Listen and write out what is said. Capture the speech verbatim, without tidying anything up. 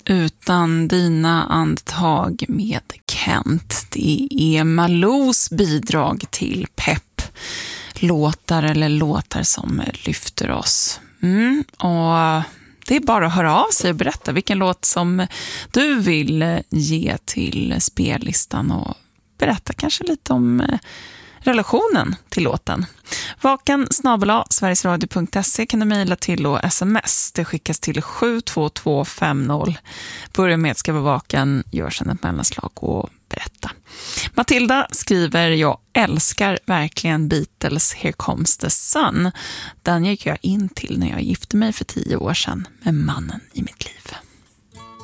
Utan dina andetag med Kent. Det är Malous bidrag till pepp. Låtar eller låtar som lyfter oss. Mm, och det är bara att höra av sig och berätta vilken låt som du vill ge till spellistan och berätta kanske lite om relationen till låten. Vaken snabel-a sverigesradio punkt se kan du mejla till och sms. Det skickas till sju två två fem noll. Börja med att skriva vaken, gör sedan ett mellanslag och berätta. Matilda skriver: jag älskar verkligen Beatles Here Comes the Sun. Den gick jag in till när jag gifte mig för tio år sedan med mannen i mitt liv.